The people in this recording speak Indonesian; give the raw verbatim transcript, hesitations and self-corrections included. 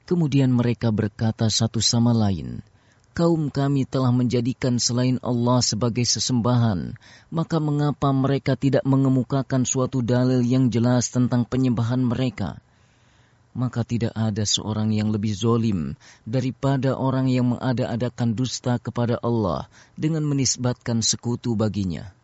Kemudian mereka berkata satu sama lain, "Kaum kami telah menjadikan selain Allah sebagai sesembahan, maka mengapa mereka tidak mengemukakan suatu dalil yang jelas tentang penyembahan mereka?" Maka tidak ada seorang yang lebih zolim daripada orang yang mengada-adakan dusta kepada Allah dengan menisbatkan sekutu baginya.